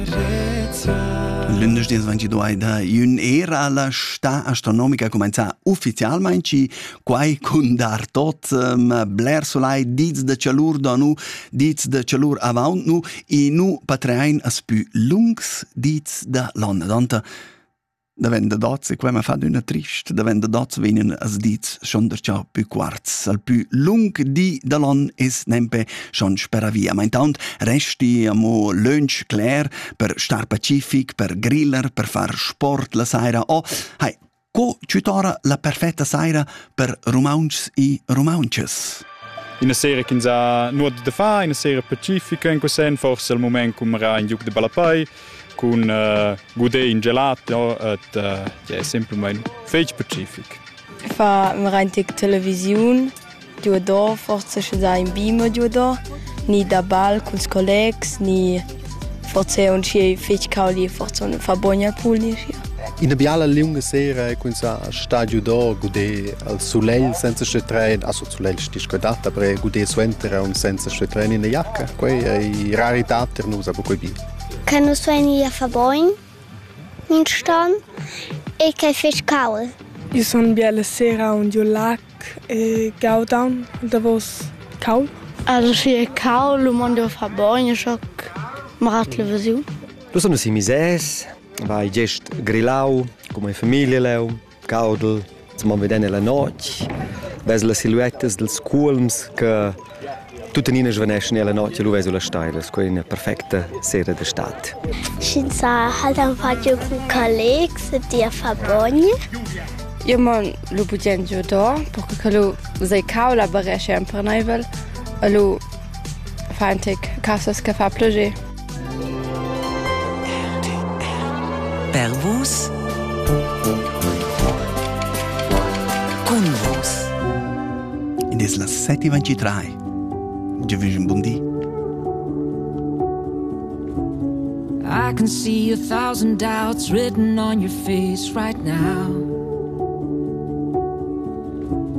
Lundes dies 22 da un era la sta astronomica comincia ufficialmente quai con dar tot bler solai dits de chalur da nu dits de chalur avant nu e nu patrein as più lungs dits da l'anno danta da vende dots e quai ma fa d'una trist da vende dots venen as dits schon der ciao più quarts al più lung di da l'anno es nempe schon spera via ma intant resti amo lunch clair per star pacific per griller per far sport la saira o hai co ciutora la perfetta saira per romauncs e romaunches. Una sera che ha nuoto da fa, una sera pacifica in quel senso, forse al momento come era in giuc de Balapai, con gude in gelato, è semplicemente fece pacific. Fa merantic televisione, giudo, forse c'è da in bima giudo, ni da bal con i colleghi, ni forse un ci fece cauli, forse un fa buona pulni. In una biala lunga sera con sa stadio do gude al soleil senza stretren, also soleil sti scodata, però gude suentra un senza stretren in la jacca. Quei è rarità per noi a poco bi. Che non suoni a fa boin in stan e che fece caul. Io sono biala sera un lac e gaudown da vos caul. Also se caul lo mondo fa boin so marat le visu. Lo sono si mises. Vai gest grillau, come famiglia leu, caudel, man vedene la notte, ves le silhouettes dels culms che tutte nina sveneschen alla notte lo veso la steile, è una perfetta sera d'estate. Scinza halt un fatto con colleghi di fa bogni. Io man lo budgen giudo, perché lo sei caula baresce un per naivel, e lo fantic casas che fa plager. Per vos, con vos. Ed es la 7:23. Division buondì. I can see 1,000 doubts written on your face right now.